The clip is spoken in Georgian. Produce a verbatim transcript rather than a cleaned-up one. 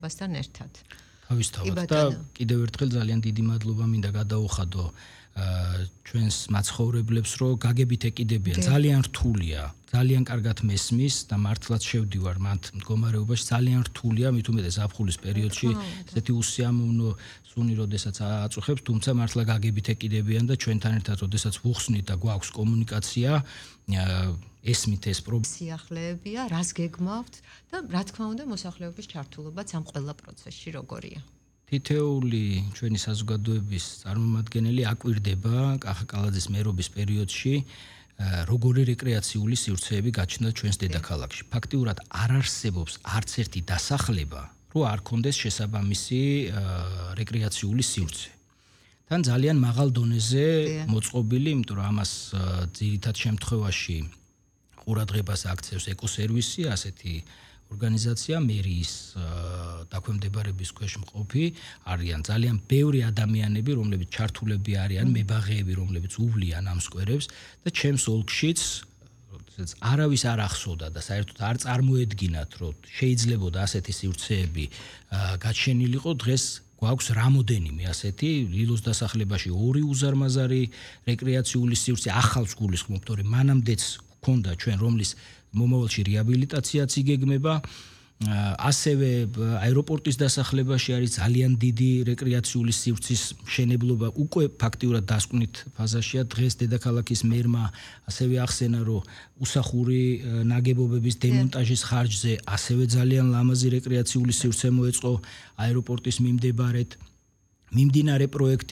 მასთან ერთად. თავისთავად და კიდევ ერთხელ ძალიან დიდი მადლობა მინდა გადაუხადო ჩვენს მაცხოვრებლებს, რომ გაგებით ეკიდებიან. ძალიან რთულია, ძალიან კარგად მესმის და მართლაც შევდივარ მათ მდგომარეობაში, ძალიან რთულია, მით უმეტეს ზაფხულის პერიოდში ესეთი უსიამოვნო სუნი როდესაც აწუხებს, თუმცა მართლა გაგებით ეკიდებიან და ჩვენთან ერთად როდესაც ვუხსნით და გვაქვს კომუნიკაცია, ესმით ეს პრობლემა სიახლეებია, რას გეგმავთ და რა თქმა უნდა მოსახლეობის ჩართულობაც ამ ყველა პროცესში როგორია. თითეული ჩვენი საზოგადოების წარმომადგენელი აკვირდება კახაკალაძის მერობის პერიოდში როგორი რეკრეაციული სივრცეები გაჩნდა ჩვენს დედაქალაქში. ფაქტიურად არ არსებობს არც ერთი დასახლება, რომ არ ქონდეს შესაბამისი რეკრეაციული სივრცე. თან ძალიან მაღალ დონეზე მოწყობილი, იმიტომ რომ ამას ძირითად შემთხვევაში ყურადღებას აქცევს ეკოსერვისი, ასეთი ორგანიზაცია მერიის დაქვემდებარების ქვეშ მყოფი არიან ძალიან ბევრი ადამიანები, რომლებიც ჩართულები არიან, მებაღეები, რომლებიც უვლიან ამ სკვერებს და ჩემს ოლქშიც როდესაც არავის არ ახსოვდა და საერთოდ არ წარმოედგინათ, რომ შეიძლებოდა ასეთი სივრცეები გაჩენილიყო, დღეს გვაქვს რამოდენიმე ასეთი ლილოს დასახლებაში ორი უზარმაზარი რეკრეაციული სივრცე ახალს გულისხმობთ, რომ მანამდეც გქონდა ჩვენ რომლის მომავალში რეაბილიტაციაც იგეგმება. ასევე აეროპორტის დასახლებაში არის ძალიან დიდი რეკრეაციული სივრცის მშენებლობა, უკვე ფაქტიურად დასკვნით ფაზაშია. დღეს დედაქალაქის მერმა ასევე ახსენა, რომ უსახური ნაგებობების დემონტაჟის ხარჯზე ასევე ძალიან ლამაზი რეკრეაციული სივრცე მოეწყო აეროპორტის მიმდებარედ. მიმდინარე პროექტი